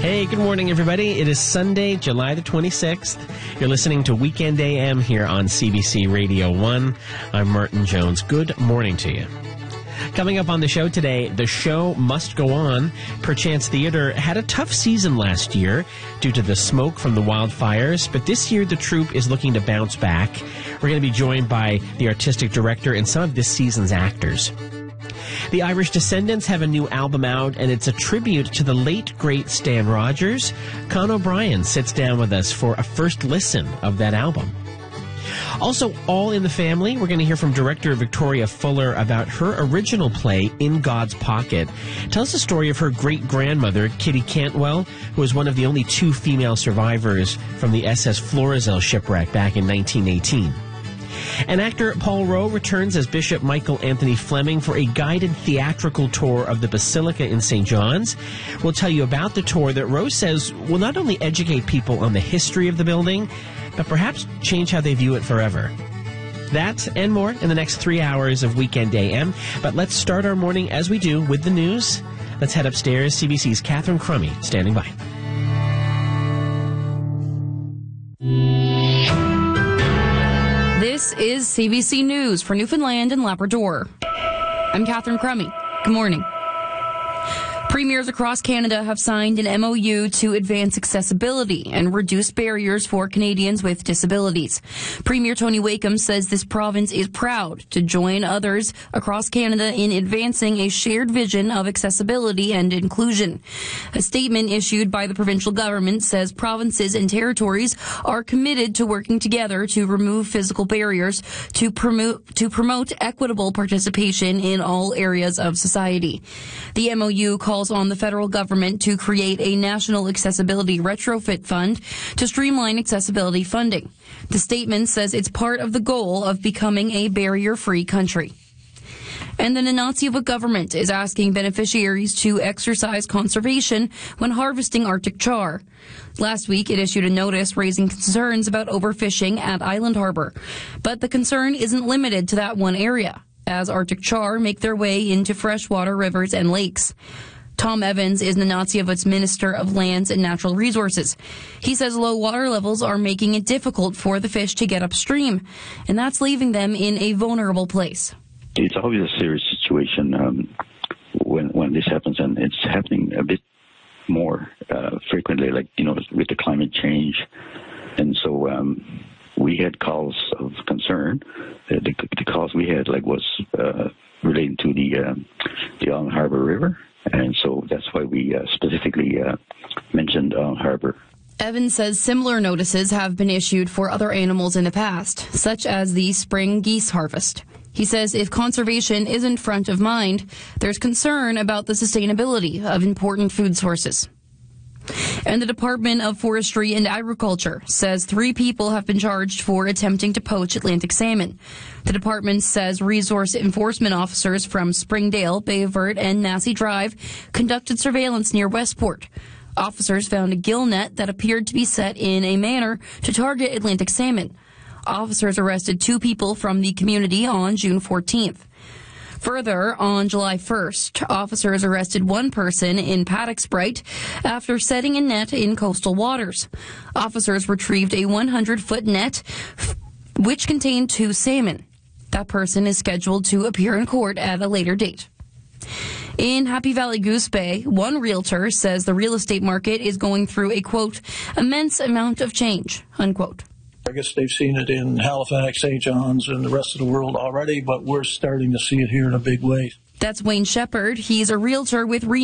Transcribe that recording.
Hey, good morning, everybody. It is Sunday, July the 26th. You're listening to Weekend AM here on CBC Radio 1. I'm Martin Jones. Good morning to you. Coming up on the show today, the show must go on. Perchance Theatre had a tough season last year due to the smoke from the wildfires, but this year the troupe is looking to bounce back. We're going to be joined by the artistic director and some of this season's actors. The Irish Descendants have a new album out, and it's a tribute to the late, great Stan Rogers. Con O'Brien sits down with us for a first listen of that album. Also, all in the family, we're going to hear from director Victoria Fuller about her original play, In God's Pocket. Tells the story of her great-grandmother, Kitty Cantwell, who was one of the only two female survivors from the SS Florizel shipwreck back in 1918. And actor Paul Rowe returns as Bishop Michael Anthony Fleming for a guided theatrical tour of the Basilica in St. John's. We'll tell you about the tour that Rowe says will not only educate people on the history of the building, but perhaps change how they view it forever. That and more in the next 3 hours of Weekend AM. But let's start our morning, as we do, with the news. Let's head upstairs. CBC's Catherine Crummy standing by. This is CBC News for Newfoundland and Labrador. I'm Catherine Crummy. Good morning. Premiers across Canada have signed an MOU to advance accessibility and reduce barriers for Canadians with disabilities. Premier Tony Wakeham says this province is proud to join others across Canada in advancing a shared vision of accessibility and inclusion. A statement issued by the provincial government says provinces and territories are committed to working together to remove physical barriers to promote equitable participation in all areas of society. The MOU calls on the federal government to create a national accessibility retrofit fund to streamline accessibility funding. The statement says it's part of the goal of becoming a barrier-free country. And the Nanatsiavut government is asking beneficiaries to exercise conservation when harvesting Arctic char. Last week, it issued a notice raising concerns about overfishing at Island Harbor. But the concern isn't limited to that one area, as Arctic char make their way into freshwater rivers and lakes. Tom Evans is Nanatsiavut's Minister of Lands and Natural Resources. He says low water levels are making it difficult for the fish to get upstream, and that's leaving them in a vulnerable place. It's always a serious situation when this happens, and it's happening a bit more frequently, like, with the climate change. And so we had calls of concern. The calls we had was relating to the Island Harbor River. And so that's why we specifically mentioned Harbor. Evans says similar notices have been issued for other animals in the past, such as the spring geese harvest. He says if conservation isn't front of mind, there's concern about the sustainability of important food sources. And the Department of Forestry and Agriculture says 3 people have been charged for attempting to poach Atlantic salmon. The department says resource enforcement officers from Springdale, Bayvert, and Nassau Drive conducted surveillance near Westport. Officers found a gill net that appeared to be set in a manner to target Atlantic salmon. Officers arrested 2 people from the community on June 14th. Further, on July 1st, officers arrested 1 person in Paddocks Bright after setting a net in coastal waters. Officers retrieved a 100-foot net which contained 2 salmon. That person is scheduled to appear in court at a later date. In Happy Valley Goose Bay, one realtor says the real estate market is going through a, quote, immense amount of change, unquote. I guess they've seen it in Halifax, St. John's, and the rest of the world already, but we're starting to see it here in a big way. That's Wayne Shepard. He's a realtor with